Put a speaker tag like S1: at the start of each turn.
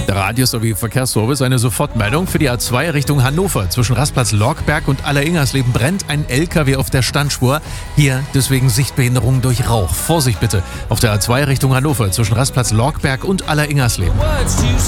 S1: Der Radio sowie Verkehrsservice, eine Sofortmeldung für die A2 Richtung Hannover. Zwischen Rastplatz Lorkberg und Alleringersleben brennt ein LKW auf der Standspur. Hier deswegen Sichtbehinderung durch Rauch. Vorsicht bitte auf der A2 Richtung Hannover zwischen Rastplatz Lorkberg und Alleringersleben.